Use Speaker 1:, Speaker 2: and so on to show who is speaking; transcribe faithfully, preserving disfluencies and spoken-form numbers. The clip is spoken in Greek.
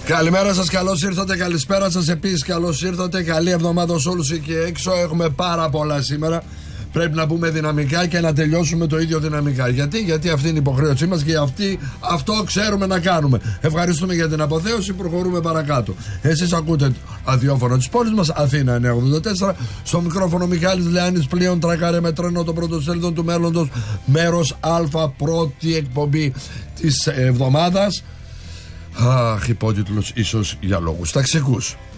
Speaker 1: Καλημέρα σας, καλώς ήρθατε, καλησπέρα σας επίσης, καλώς ήρθατε. Καλή εβδομάδα σε όλους εκεί έξω. Έχουμε πάρα πολλά σήμερα. Πρέπει να πούμε δυναμικά και να τελειώσουμε το ίδιο δυναμικά. Γιατί, Γιατί αυτή είναι η υποχρέωσή μας και αυτή, αυτό ξέρουμε να κάνουμε. Ευχαριστούμε για την αποθέωση, προχωρούμε παρακάτω. Εσείς ακούτε αδιόφωνο της πόλης μας, Αθήνα εννιακόσια ογδόντα τέσσερα. Στο μικρόφωνο Μιχάλης Λεάνης, πλοίων τρακάρε με τρένο των πρωτοσέλιδων του μέλλοντος. Μέρος Α, πρώτη εκπομπή της εβδομάδας. Αχ, υπότιτλος ίσως για λόγους ταξικούς.